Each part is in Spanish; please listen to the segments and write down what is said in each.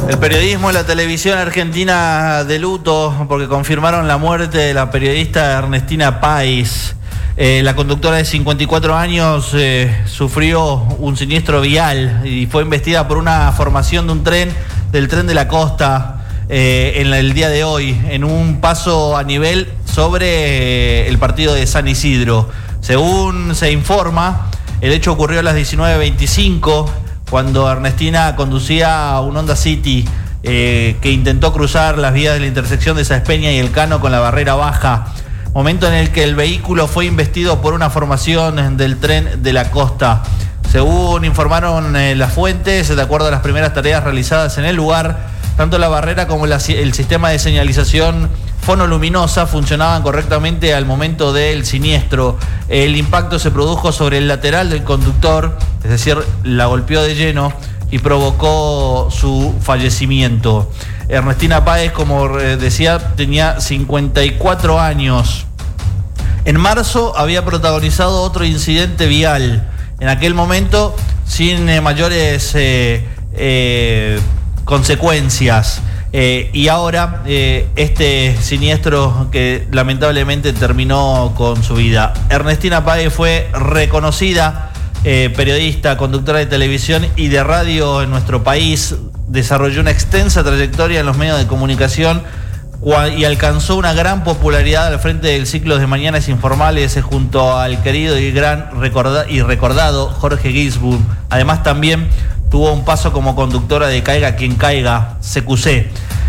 El periodismo y la televisión argentina de luto porque confirmaron la muerte de la periodista Ernestina Páez. La conductora de 54 años sufrió un siniestro vial y fue investida por una formación del tren de la costa en el día de hoy, en un paso a nivel sobre el partido de San Isidro. Según se informa, el hecho ocurrió a las 19:25, cuando Ernestina conducía un Honda City que intentó cruzar las vías de la intersección de Sáenz Peña y Elcano con la barrera baja, momento en el que el vehículo fue investido por una formación del tren de la costa. Según informaron las fuentes, de acuerdo a las primeras tareas realizadas en el lugar, tanto la barrera como el sistema de señalización fonoluminosa funcionaban correctamente al momento del siniestro. El impacto se produjo sobre el lateral del conductor, es decir, la golpeó de lleno y provocó su fallecimiento. Ernestina Páez, como decía, tenía 54 años. En marzo había protagonizado otro incidente vial, en aquel momento sin mayores consecuencias. Y ahora este siniestro que lamentablemente terminó con su vida. Ernestina Páez fue reconocida periodista, conductora de televisión y de radio en nuestro país. Desarrolló una extensa trayectoria en los medios de comunicación y alcanzó una gran popularidad al frente del ciclo de Mañanas Informales junto al querido y recordado Jorge Gisburg. Además, también tuvo un paso como conductora de Caiga Quien Caiga, CQC.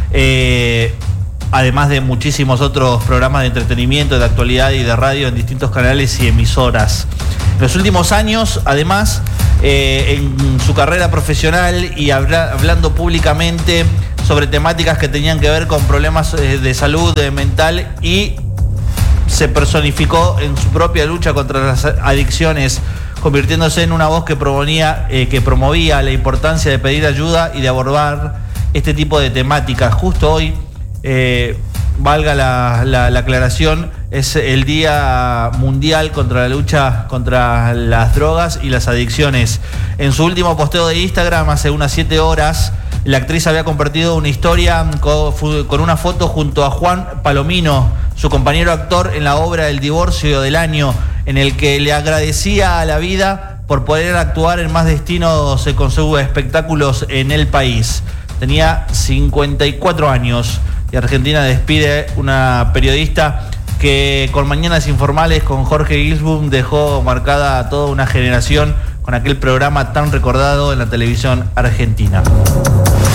Además de muchísimos otros programas de entretenimiento, de actualidad y de radio en distintos canales y emisoras. En los últimos años, además, en su carrera profesional y hablando públicamente sobre temáticas que tenían que ver con problemas de salud mental, y se personificó en su propia lucha contra las adicciones, convirtiéndose en una voz que promovía la importancia de pedir ayuda y de abordar este tipo de temáticas. Justo hoy, valga la aclaración, es el Día Mundial contra la lucha contra las drogas y las adicciones. En su último posteo de Instagram, hace unas 7 horas, la actriz había compartido una historia con una foto junto a Juan Palomino, su compañero actor en la obra El Divorcio del Año, en el que le agradecía a la vida por poder actuar en más destinos con sus espectáculos en el país. Tenía 54 años y Argentina despide una periodista que con Mañanas Informales, con Jorge Gisburg, dejó marcada a toda una generación con aquel programa tan recordado en la televisión argentina.